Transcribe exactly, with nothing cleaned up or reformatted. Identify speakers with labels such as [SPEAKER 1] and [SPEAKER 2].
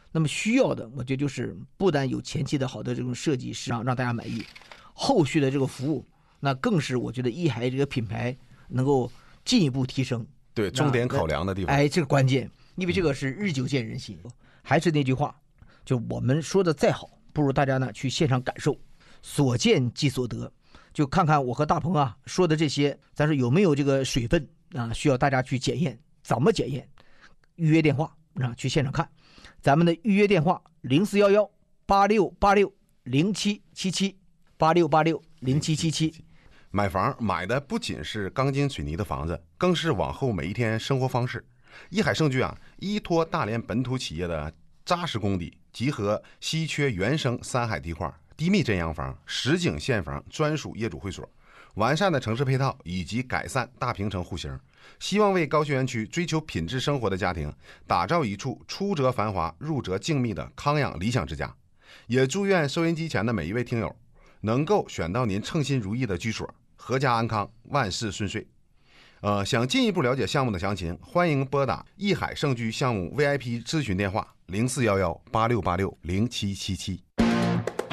[SPEAKER 1] 那么需要的，我觉得就是不但有前期的好的这种设计是让让大家满意，后续的这个服务，那更是我觉得亿海这个品牌能够进一步提升。
[SPEAKER 2] 对，重点考量的地方。
[SPEAKER 1] 哎，这个关键，因为这个是日久见人心。嗯、还是那句话，就我们说的再好，不如大家呢去现场感受，所见即所得。就看看我和大鹏啊说的这些，咱说有没有这个水分啊，需要大家去检验。怎么检验？预约电话啊，去现场看。咱们的预约电话零四幺幺八六八六零七七七八六八六零七七七。
[SPEAKER 2] 买房买的不仅是钢筋水泥的房子，更是往后每一天生活方式。亿海盛居啊，依托大连本土企业的扎实功底，集合稀缺原生三海地块、低密真洋房、实景现房专属业主会所，完善的城市配套以及改善大平层户型，希望为高新园区追求品质生活的家庭打造一处出则繁华、入则静谧的康养理想之家。也祝愿收音机前的每一位听友能够选到您称心如意的居所，阖家安康，万事顺遂。呃，想进一步了解项目的详情，欢迎拨打亿海盛居项目 V I P 咨询电话零四幺幺八六八六零七七七。